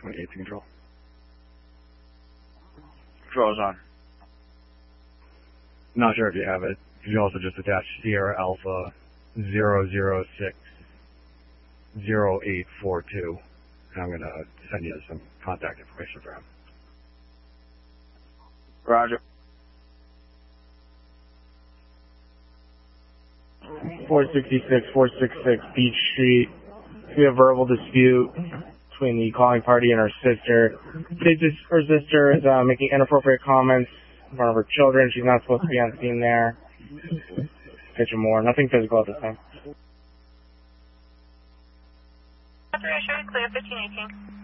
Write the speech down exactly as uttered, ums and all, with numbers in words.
twenty-eight to control. Control's on. Not sure if you have it. Could you also just attach Sierra Alpha zero zero six zero eight four two? And I'm going to send you some contact information for him. Roger. four sixty-six, four sixty-six Beach Street. We have a verbal dispute between the calling party and her sister. Her sister is uh, making inappropriate comments in front of her children. She's not supposed to be on scene there. Get you more. Nothing physical at this time. Clear, fifteen eighteen.